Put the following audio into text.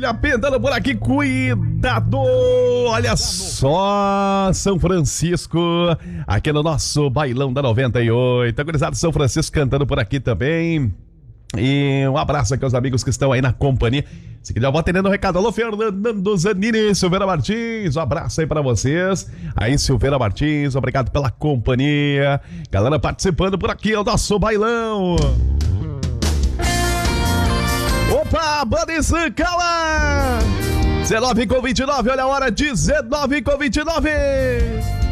Olha, pendando por aqui, cuidado! Olha só, São Francisco, aqui no nosso bailão da 98. A gurizada de São Francisco cantando por aqui também. E um abraço aqui aos amigos que estão aí na companhia. Se quiser, eu vou atendendo o recado. Alô, Fernando Zanini, Silveira Martins, um abraço aí pra vocês. Aí, Silveira Martins, obrigado pela companhia. Galera participando por aqui, é o nosso bailão. Opa, Banisan, cala! 19h29, olha a hora, 19h29.